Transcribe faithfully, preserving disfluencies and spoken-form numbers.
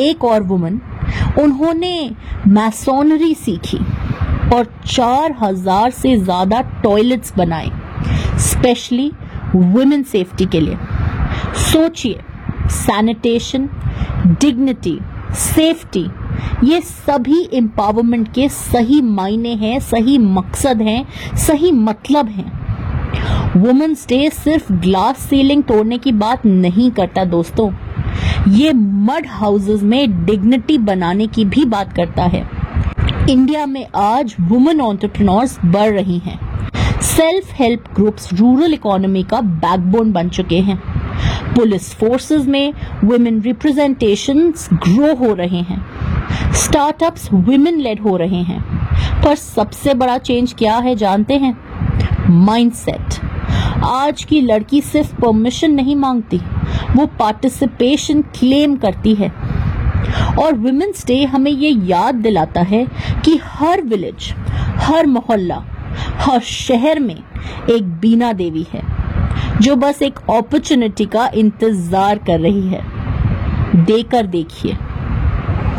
एक और वुमन, उन्होंने मैसोनरी सीखी और चार हजार से ज्यादा टॉयलेट्स बनाए स्पेशली वुमेन सेफ्टी के लिए। सोचिए, सैनिटेशन, डिग्निटी, सेफ्टी, ये सभी एम्पावरमेंट के सही मायने हैं, सही मकसद हैं, सही मतलब हैं। वुमेन्स डे सिर्फ ग्लास सीलिंग तोड़ने की बात नहीं करता दोस्तों, ये मड हाउसेस में डिग्निटी बनाने की भी बात करता है। इंडिया में आज वुमेन एंटरप्रेन्योर्स बढ़ रही हैं। Self help groups rural economy का बैकबोन बन चुके हैं। पुलिस फोर्सेस में वुमेन रिप्रेजेंटेशंस ग्रो हो रहे हैं। स्टार्टअप्स वुमेन लेड हो रहे हैं। पर सबसे बड़ा चेंज क्या है जानते हैं? माइंडसेट। आज की लड़की सिर्फ परमिशन नहीं मांगती, वो पार्टिसिपेशन क्लेम करती है। और वुमेन्स डे हमें ये याद दिलाता है कि हर विलेज, हर मोहल्ला, हर शहर में एक बीना देवी है जो बस एक अपॉर्चुनिटी का इंतजार कर रही है। देकर देखिए।